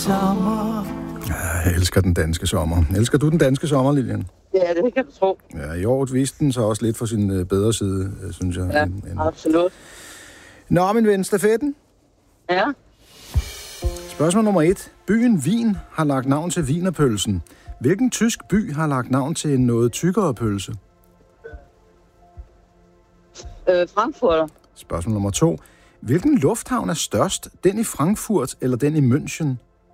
sommer. Ja, jeg elsker den danske sommer. Elsker du den danske sommer, Lilian? Ja, det kan du tro. Ja, i år viste den så også lidt for sin bedre side, synes jeg. Ja, absolut. Nå, min ven, stafetten. Ja. Spørgsmål nummer 1. Byen Wien har lagt navn til wienerpølsen. Hvilken tysk by har lagt navn til en noget tykkere pølse? Frankfurt. Spørgsmål nummer 2. Hvilken lufthavn er størst? Den i Frankfurt eller den i München?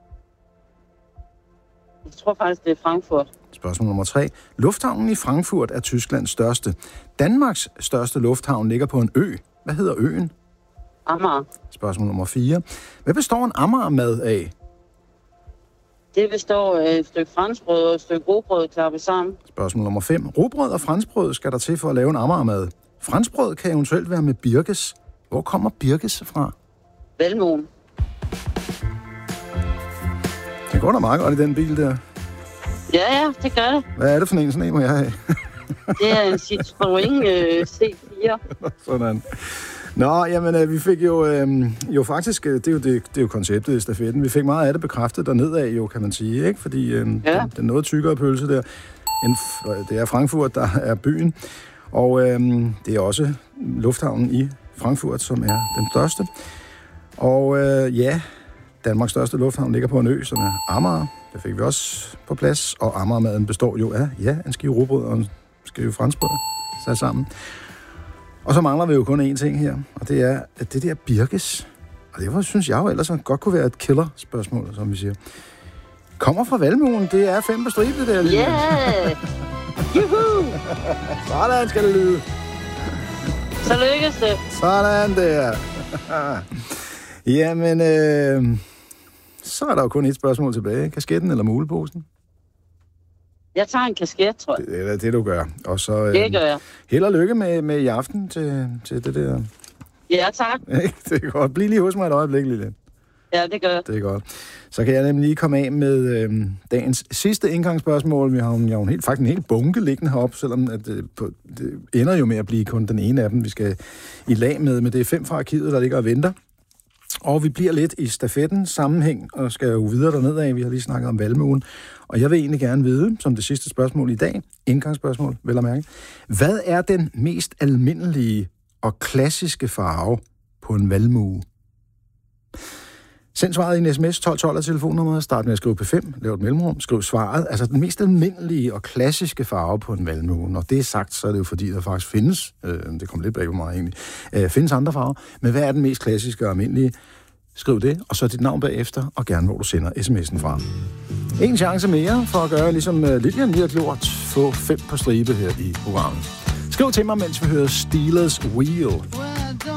Jeg tror faktisk, det er Frankfurt. Spørgsmål nummer 3. Lufthavnen i Frankfurt er Tysklands største. Danmarks største lufthavn ligger på en ø. Hvad hedder øen? Amager. Spørgsmål nummer 4. Hvad består en Amager-mad af? Det består af et stykke franskbrød og et stykke rugbrød klappet sammen. Spørgsmål nummer 5. Rugbrød og franskbrød skal der til for at lave en Amager-mad. Franskbrød kan eventuelt være med birkes. Hvor kommer birkes fra? Valmuen. Det går da meget godt i den bil der. Ja, det gør det. Hvad er det for en? Sådan en må jeg have. Det er en Citroën C4. Sådan. Nå, jamen, vi fik jo faktisk, det er jo konceptet i stafetten, vi fik meget af det bekræftet dernede af, jo, kan man sige, ikke? Fordi den noget tykkere pølse der, det er Frankfurt, der er byen, og det er også lufthavnen i Frankfurt, som er den største. Og Danmarks største lufthavn ligger på en ø, som er Amager. Det fik vi også på plads, og Amagermaden består jo af, en skive rugbrød og en skive franskbrød sat sammen. Og så mangler vi jo kun én ting her, og det er at det der birkes. Og det synes jeg jo ellers godt kunne være et killer-spørgsmål, som vi siger. Kommer fra Valmuen, det er 5 på stribe, det der. Yeah! Juhu! Sådan skal det lyde. Så lykkes det. Sådan der. Jamen, så er der jo kun et spørgsmål tilbage. Kasketten eller muleposen? Jeg tager en kasket, tror jeg. Det er det, du gør. Og så, det gør jeg. Held og lykke med i aften til det der. Ja, tak. Det er godt. Bliv lige hos mig et øjeblik, Lille. Ja, det gør jeg. Det er godt. Så kan jeg nemlig lige komme af med dagens sidste indgangsspørgsmål. Vi har jo faktisk en hel bunke liggende heroppe, selvom at det ender jo med at blive kun den ene af dem, vi skal i lag med. Men det er 5 fra arkivet, der ligger og venter. Og vi bliver lidt i stafettens sammenhæng, og skal jo videre dernede af. Vi har lige snakket om Valmuen. Og jeg vil egentlig gerne vide, som det sidste spørgsmål i dag, indgangsspørgsmål, vel at mærke, hvad er den mest almindelige og klassiske farve på en valmue? Send svaret i en sms 1212 af telefonnummeret. Start med at skrive P5, lav et mellemrum, skriv svaret. Altså den mest almindelige og klassiske farve på en valmue. Når det er sagt, så er det jo fordi, der faktisk findes, det kommer lidt bag på mig egentlig, findes andre farver. Men hvad er den mest klassiske og almindelige? Skriv det, og så dit navn bagefter, og gerne hvor du sender sms'en fra. En chance mere for at gøre, ligesom Lilian lige har gjort, få 5 på stribe her i programmet. Skriv til mig, mens vi hører Steelers Wheel.